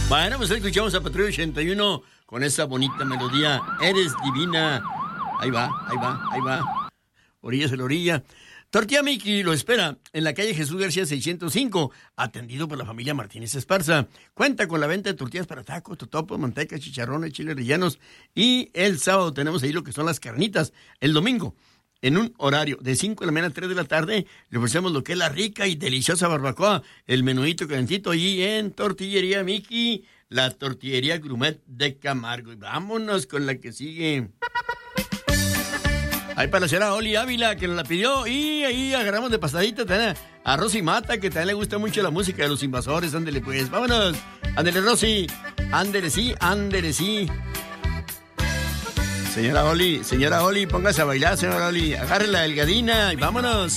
Bueno, pues escuchamos a Patrulla 81 con esa bonita melodía. Eres divina. Ahí va, ahí va, ahí va. Orillas en la orilla. Tortilla Miki lo espera en la calle Jesús García 605, atendido por la familia Martínez Esparza. Cuenta con la venta de tortillas para tacos, totopos, manteca, chicharrones, chiles rellenos. Y el sábado tenemos ahí lo que son las carnitas. El domingo, en un horario de 5 de la mañana a 3 de la tarde, le ofrecemos lo que es la rica y deliciosa barbacoa, el menudito calentito allí en Tortillería Miki, la tortillería gourmet de Camargo. Y vámonos con la que sigue. Ahí para la señora Oli Ávila, que nos la pidió, y ahí agarramos de pasadita también a Rosy Mata, que también le gusta mucho la música de Los Invasores. Ándele pues, vámonos. Ándele, Rosy. Ándele sí, ándele sí. Señora Oli, póngase a bailar, señora Oli. Agarre la delgadina y vámonos.